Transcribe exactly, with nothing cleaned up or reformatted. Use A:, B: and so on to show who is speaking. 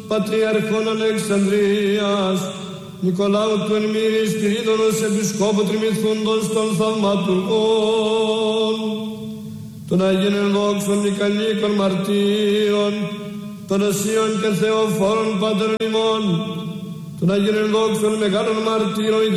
A: Πατριαρχών Αλεξανδρίας, Νικολάου του Ενμύρη, Σπυρίδωνος Επισκόπου Τριμηθούντος των Θαυματουργών, των Αγίων Ενδόξων Νικανίκων Μαρτύρων, των Οσίων και Θεοφόρων Πατέρων ημών, των Αγίων Ενδόξων Μεγάλων Μαρτύρων